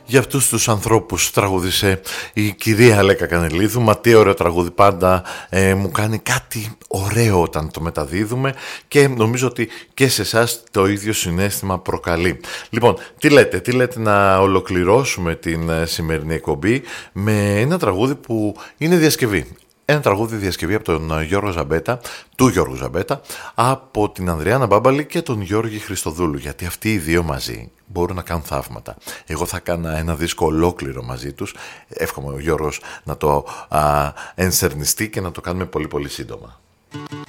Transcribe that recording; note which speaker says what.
Speaker 1: Για αυτούς τους ανθρώπους τραγούδισε η κυρία Λέκα Κανελίδου. Μα τι ωραίο τραγούδι, πάντα μου κάνει κάτι ωραίο όταν το μεταδίδουμε και νομίζω ότι και σε εσάς το ίδιο συναίσθημα προκαλεί. Λοιπόν, τι λέτε να ολοκληρώσουμε την σημερινή εκπομπή με ένα τραγούδι που είναι διασκευή. Ένα τραγούδι διασκευή από τον Γιώργο Ζαμπέτα, του Γιώργου Ζαμπέτα, από την Ανδριάννα Μπάμπαλη και τον Γιώργη Χριστοδούλου, γιατί αυτοί οι δύο μαζί μπορούν να κάνουν θαύματα. Εγώ θα κάνα ένα δίσκο ολόκληρο μαζί τους. Εύχομαι ο Γιώργος να το ενστερνιστεί και να το κάνουμε πολύ πολύ σύντομα.